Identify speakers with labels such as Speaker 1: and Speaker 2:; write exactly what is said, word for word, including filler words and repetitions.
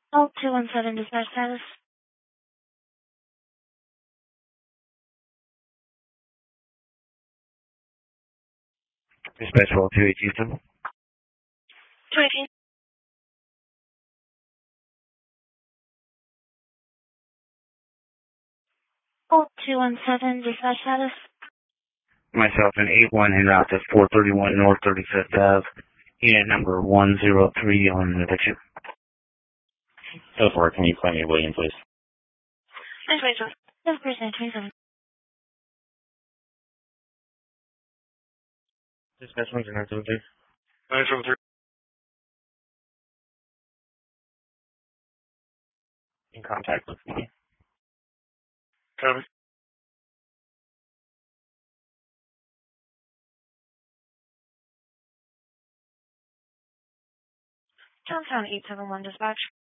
Speaker 1: Oh, two one seven dispatch status.
Speaker 2: Dispatch roll two eight Houston.
Speaker 1: two eighteen. Oh, two one seven dispatch status.
Speaker 2: Myself in eight one en route to four thirty-one North thirty-fifth Avenue. Unit number one zero three on an eviction.
Speaker 3: Go for it. Can you claim me William, please?
Speaker 1: Nice wait, sir. Yes, person twenty-seven.
Speaker 2: Dispatch one zero seven three.
Speaker 4: nine seven three.
Speaker 2: In contact with me.
Speaker 4: Copy.
Speaker 1: Johnstown eight seven one dispatch.